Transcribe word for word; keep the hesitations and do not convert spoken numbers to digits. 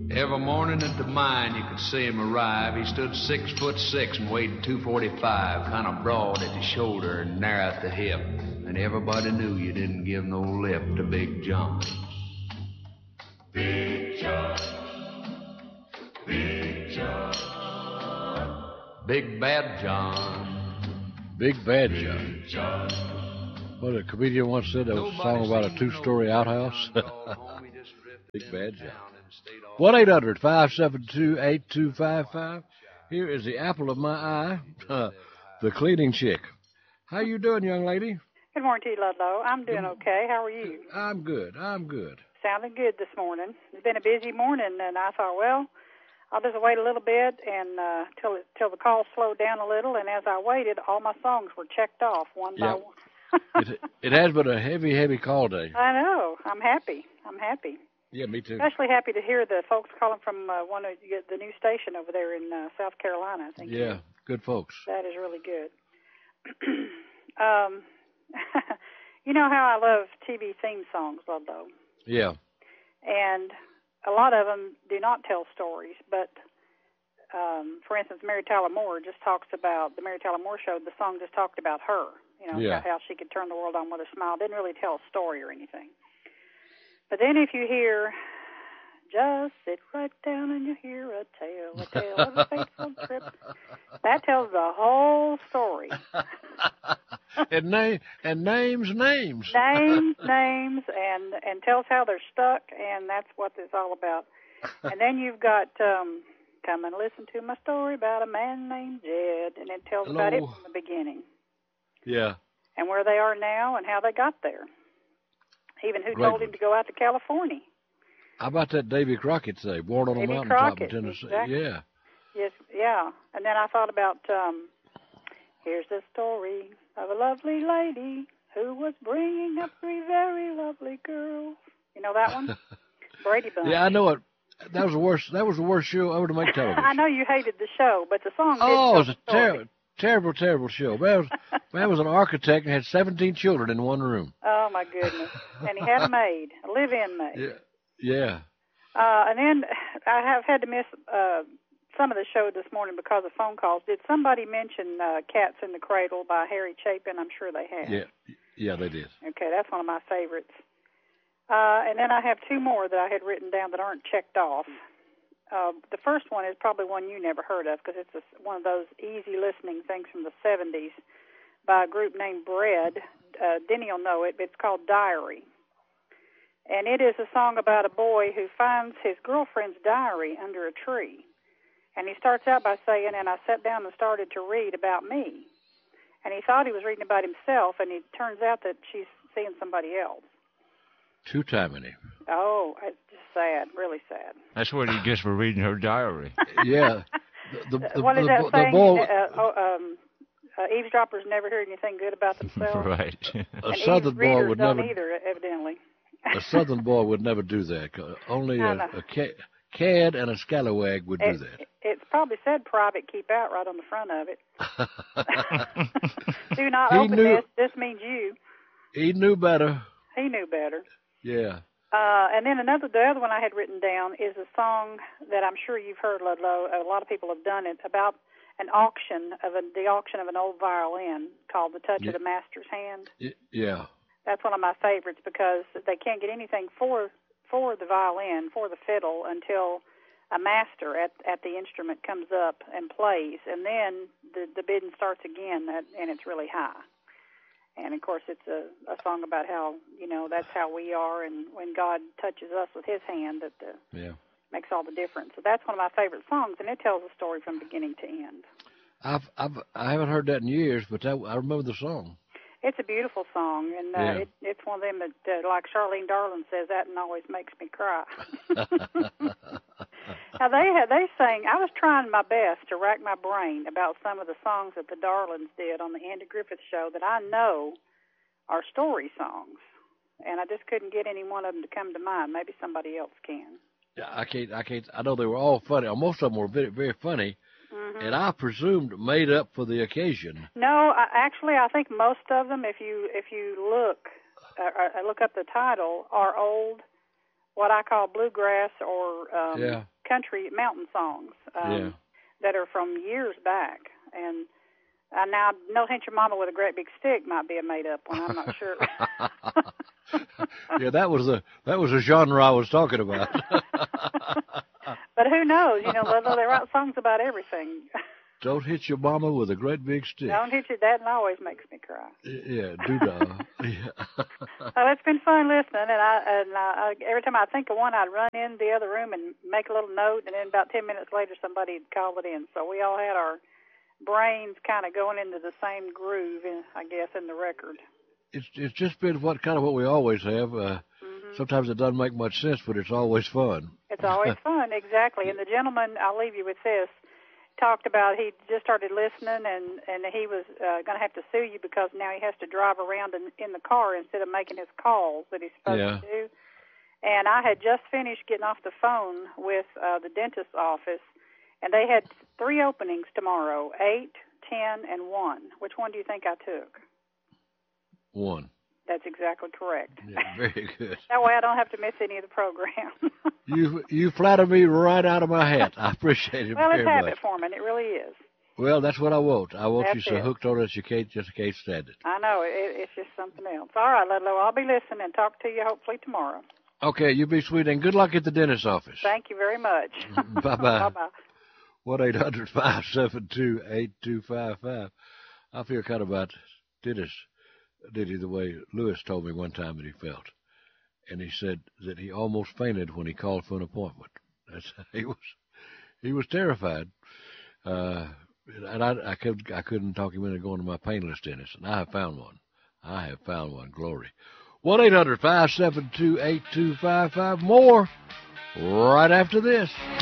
Every morning at the mine, you could see him arrive. He stood six foot six and weighed two forty-five, kind of broad at the shoulder and narrow at the hip. And everybody knew you didn't give no lip to Big John. Big John, Big John, Big Bad John, Big Bad John. John. What a comedian once said, that was a song about a two-story outhouse. Big Bad John. one eight hundred five seven two eight two five five. Here is the apple of my eye, uh, the cleaning chick. How you doing, young lady? Good morning to you, Ludlow. I'm doing okay. How are you? I'm good. I'm good. Sounding good this morning. It's been a busy morning, and I thought, well, I'll just wait a little bit and uh, till it, till the call slowed down a little. And as I waited, all my songs were checked off one yeah. by one. it, it has been a heavy, heavy call day. I know. I'm happy. I'm happy. Yeah, me too. Especially happy to hear the folks calling from uh, one of the new station over there in uh, South Carolina. I think. Yeah, good folks. That is really good. um, you know how I love T V theme songs, Ludlow. Yeah. And a lot of them do not tell stories, but um, for instance, Mary Tyler Moore just talks about the Mary Tyler Moore show. The song just talked about her. You know, yeah. how she could turn the world on with a smile. Didn't really tell a story or anything. But then if you hear, just sit right down and you hear a tale, a tale of a fateful trip, that tells the whole story. and, name, and names names. Names, names, and, and tells how they're stuck, and that's what it's all about. And then you've got, um, come and listen to my story about a man named Jed, and it tells Hello. about it from the beginning. Yeah. And where they are now and how they got there. Even who Great told him to go out to California. How about that Davy Crockett say, born on Davy a mountaintop Crockett, in Tennessee? Exactly. Yeah. Yes, yeah. And then I thought about, um, here's the story of a lovely lady who was bringing up three very lovely girls. You know that one? Brady Bunch. Yeah, I know it. That was the worst. That was the worst show ever to make television. I know you hated the show, but the song. Oh, did it was a tell the story. terrible, terrible, terrible show. Man was, man was an architect and had seventeen children in one room. Oh my goodness! And he had a maid, a live-in maid. Yeah, yeah. Uh, and then I have had to miss uh, some of the show this morning because of phone calls. Did somebody mention uh, "Cats in the Cradle" by Harry Chapin? I'm sure they have. Yeah, yeah, they did. Okay, that's one of my favorites. Uh, and then I have two more that I had written down that aren't checked off. Uh, the first one is probably one you never heard of because it's a, one of those easy listening things from the seventies by a group named Bread. Uh, Denny will know it, but it's called Diary. And it is a song about a boy who finds his girlfriend's diary under a tree. And he starts out by saying, and I sat down and started to read about me. And he thought he was reading about himself, and it turns out that she's seeing somebody else. Too timely. Oh, it's just sad, really sad. That's what he gets for reading her diary. Yeah. The, the, the, what is the, that the, saying? the boy, uh, oh, um, uh, eavesdroppers never hear anything good about themselves. Right. a and southern boy readers would don't never. either, evidently. A southern boy would never do that. Only I a, know. a ca- cad and a scallywag would It, do that. It's probably said "private keep out" right on the front of it. Do not He open knew- this. This means you. He knew better. He knew better. Yeah. Uh, and then another, the other one I had written down is a song that I'm sure you've heard, Ludlow. A lot of people have done it about an auction of a, the auction of an old violin called "The Touch Yeah. of the Master's Hand." Y- Yeah. That's one of my favorites because they can't get anything for for the violin, for the fiddle, until a master at at the instrument comes up and plays, and then the the bidding starts again, and it's really high. And of course, it's a, a song about how, you know, that's how we are, and when God touches us with His hand, that the, Yeah. makes all the difference. So that's one of my favorite songs, and it tells a story from beginning to end. I've I've I haven't heard that in years, but that, I remember the song. It's a beautiful song, and uh, Yeah. it, it's one of them that, uh, like Charlene Darling says, that and always makes me cry. Now they had, they sang. I was trying my best to rack my brain about some of the songs that the Darlings did on the Andy Griffith Show that I know are story songs, and I just couldn't get any one of them to come to mind. Maybe somebody else can. Yeah, I can't. I can't. I know they were all funny. Or most of them were very, very funny, Mm-hmm. and I presumed made up for the occasion. No, I, actually, I think most of them, if you if you look uh, uh, look up the title, are old what I call bluegrass or um, yeah. country mountain songs um, yeah. that are from years back. And uh, now, No Hint Your Mama with a Great Big Stick might be a made-up one. I'm not sure. Yeah, that was the that was the genre I was talking about. But who knows? You know, they write songs about everything. Don't hit your mama with a great big stick. Don't hit your dad, and always makes me cry. Yeah, doodah. Yeah. Well, it's been fun listening, and I and I, every time I think of one, I'd run in the other room and make a little note, and then about ten minutes later, somebody would call it in. So we all had our brains kind of going into the same groove, in, I guess, in the record. It's it's just been what kind of what we always have. Uh, mm-hmm. Sometimes it doesn't make much sense, but it's always fun. It's always fun, exactly. And the gentleman, I'll leave you with this, talked about he just started listening, and, and he was uh, going to have to sue you because now he has to drive around in, in the car instead of making his calls that he's supposed yeah. to do. And I had just finished getting off the phone with uh, the dentist's office, and they had three openings tomorrow, eight, ten, and one. Which one do you think I took? One. That's exactly correct. Yeah, very good. That way I don't have to miss any of the program. you you flatter me right out of my hat. I appreciate it well, very much. Well, it's habit forming. It really is. Well, that's what I want. I want that's you so it. hooked on it you can't just can't stand it. I know. It, it's just something else. All right, Ludlow, I'll be listening and talk to you hopefully tomorrow. Okay, you be sweet, and good luck at the dentist's office. Thank you very much. Bye-bye. Bye-bye. one eight hundred five seven two eight two five five. I feel kind of about dentist. Did he the way Lewis told me one time that he felt, and he said that he almost fainted when he called for an appointment. That's, he was he was terrified, uh, and I I could I couldn't talk him into going to my painless dentist, and I have found one. I have found one. Glory. One eight hundred five seven two eight two five five. More right after this.